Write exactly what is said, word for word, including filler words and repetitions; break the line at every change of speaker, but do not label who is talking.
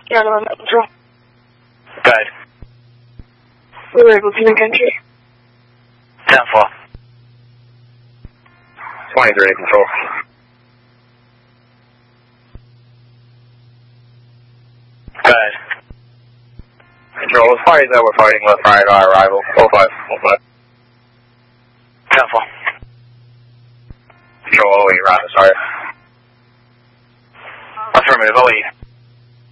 Yeah, no, I'm not control.
Good.
We were able to make entry.
ten four.
twenty-three, control.
Good.
Control, as far as that we're fighting left prior to our arrival. oh five, oh five.
ten four.
Control, oh eight, round, sorry.
Affirmative, oh eight.